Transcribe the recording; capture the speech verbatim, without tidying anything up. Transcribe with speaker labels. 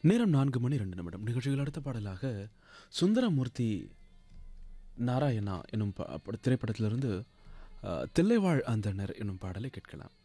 Speaker 1: நேரம் நான்கு மணி ரெண்டு நிமிடம். நிகழ்ச்சியில் அடுத்த பாடலாக சுந்தரமூர்த்தி நாராயணா எனும் ப பட- திரைப்படத்திலிருந்து அ, தில்லைவாழ் அந்தணர் எனும் பாடலை கேட்கலாம்.